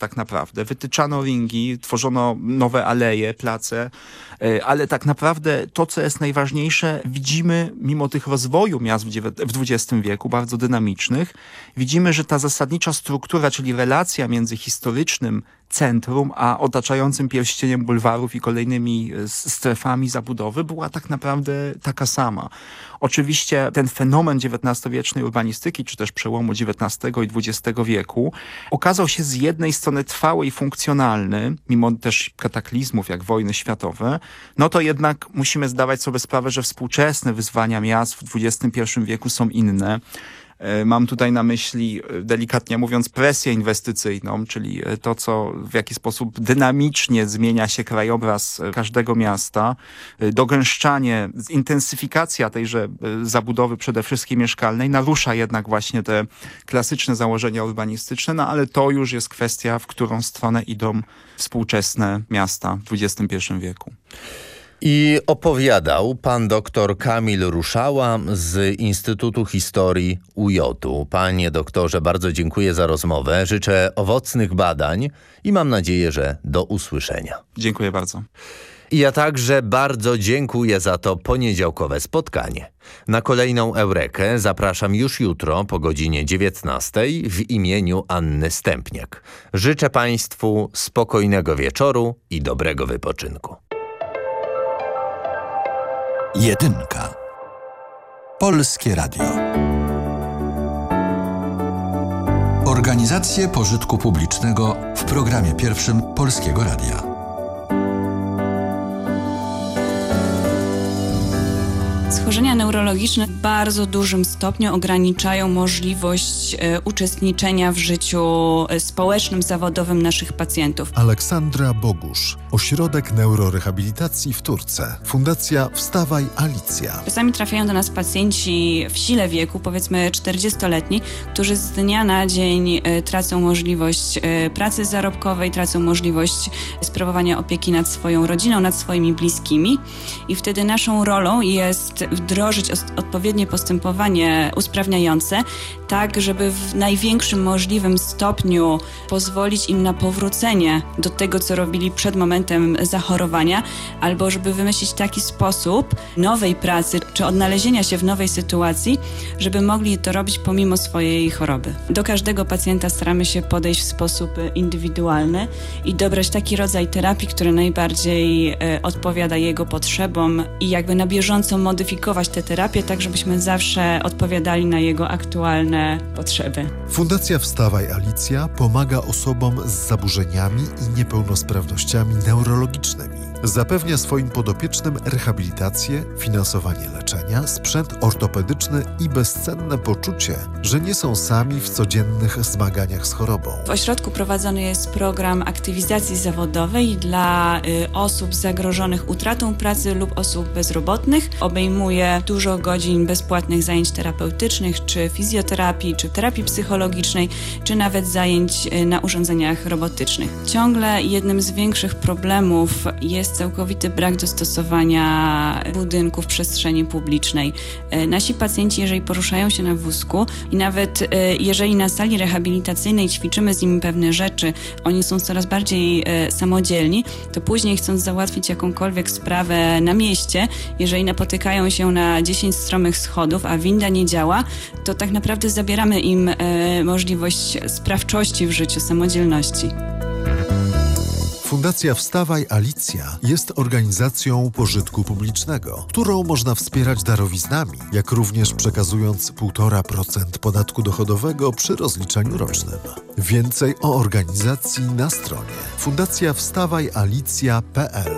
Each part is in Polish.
tak naprawdę. Wytyczano ringi, tworzono nowe aleje, place, ale tak naprawdę to, co jest najważniejsze, widzimy, mimo tych rozwoju miast w XX wieku, bardzo dynamicznych, widzimy, że ta zasadnicza struktura, czyli relacja między historycznym centrum, a otaczającym pierścieniem bulwarów i kolejnymi strefami zabudowy była tak naprawdę taka sama. Oczywiście ten fenomen XIX-wiecznej urbanistyki, czy też przełomu XIX i XX wieku, okazał się z jednej strony trwały i funkcjonalny, mimo też kataklizmów jak wojny światowe, no to jednak musimy zdawać sobie sprawę, że współczesne wyzwania miast w XXI wieku są inne. Mam tutaj na myśli, delikatnie mówiąc, presję inwestycyjną, czyli to, w jaki sposób dynamicznie zmienia się krajobraz każdego miasta, dogęszczanie, intensyfikacja tejże zabudowy, przede wszystkim mieszkalnej, narusza jednak właśnie te klasyczne założenia urbanistyczne, no ale to już jest kwestia, w którą stronę idą współczesne miasta w XXI wieku. I opowiadał pan dr Kamil Ruszała z Instytutu Historii UJ-u. Panie doktorze, bardzo dziękuję za rozmowę. Życzę owocnych badań i mam nadzieję, że do usłyszenia. Dziękuję bardzo. I ja także bardzo dziękuję za to poniedziałkowe spotkanie. Na kolejną Eurekę zapraszam już jutro po godzinie 19 w imieniu Anny Stępniak. Życzę państwu spokojnego wieczoru i dobrego wypoczynku. Jedynka. Polskie Radio. Organizacje pożytku publicznego w programie pierwszym Polskiego Radia. Schorzenia neurologiczne w bardzo dużym stopniu ograniczają możliwość uczestniczenia w życiu społecznym, zawodowym naszych pacjentów. Aleksandra Bogusz, Ośrodek Neurorehabilitacji w Turce, Fundacja Wstawaj Alicja. Czasami trafiają do nas pacjenci w sile wieku, powiedzmy 40-letni, którzy z dnia na dzień tracą możliwość pracy zarobkowej, tracą możliwość sprawowania opieki nad swoją rodziną, nad swoimi bliskimi i wtedy naszą rolą jest wdrożyć odpowiednie postępowanie usprawniające, tak żeby w największym możliwym stopniu pozwolić im na powrócenie do tego, co robili przed momentem zachorowania, albo żeby wymyślić taki sposób nowej pracy, czy odnalezienia się w nowej sytuacji, żeby mogli to robić pomimo swojej choroby. Do każdego pacjenta staramy się podejść w sposób indywidualny i dobrać taki rodzaj terapii, który najbardziej odpowiada jego potrzebom i jakby na bieżąco modyfikować tę terapię, tak żebyśmy zawsze odpowiadali na jego aktualne potrzeby. Fundacja Wstawaj Alicja pomaga osobom z zaburzeniami i niepełnosprawnościami neurologicznymi. Zapewnia swoim podopiecznym rehabilitację, finansowanie leczenia, sprzęt ortopedyczny i bezcenne poczucie, że nie są sami w codziennych zmaganiach z chorobą. W ośrodku prowadzony jest program aktywizacji zawodowej dla osób zagrożonych utratą pracy lub osób bezrobotnych. Obejmuje dużo godzin bezpłatnych zajęć terapeutycznych, czy fizjoterapii, czy terapii psychologicznej, czy nawet zajęć na urządzeniach robotycznych. Ciągle jednym z większych problemów jest całkowity brak dostosowania budynków przestrzeni publicznej. Nasi pacjenci, jeżeli poruszają się na wózku i nawet jeżeli na sali rehabilitacyjnej ćwiczymy z nimi pewne rzeczy, oni są coraz bardziej samodzielni, to później chcąc załatwić jakąkolwiek sprawę na mieście, jeżeli napotykają się na 10 stromych schodów, a winda nie działa, to tak naprawdę zabieramy im możliwość sprawczości w życiu, samodzielności. Fundacja Wstawaj Alicja jest organizacją pożytku publicznego, którą można wspierać darowiznami, jak również przekazując 1,5% podatku dochodowego przy rozliczaniu rocznym. Więcej o organizacji na stronie fundacjawstawajalicja.pl.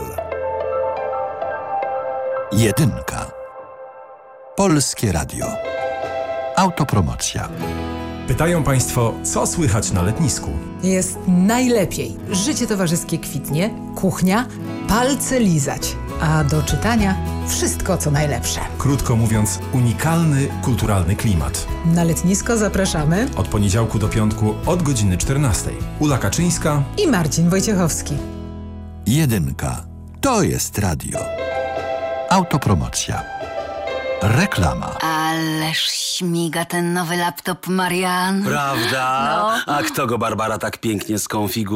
Jedynka. Polskie Radio. Autopromocja. Pytają Państwo, co słychać na letnisku? Jest najlepiej. Życie towarzyskie kwitnie, kuchnia, palce lizać, a do czytania wszystko, co najlepsze. Krótko mówiąc, unikalny, kulturalny klimat. Na letnisko zapraszamy Od poniedziałku do piątku od godziny 14. Ula Kaczyńska i Marcin Wojciechowski. Jedynka. To jest radio. Autopromocja. Reklama. Ależ śmiga ten nowy laptop, Marian. Prawda? No. A kto go, Barbara, tak pięknie skonfiguruje?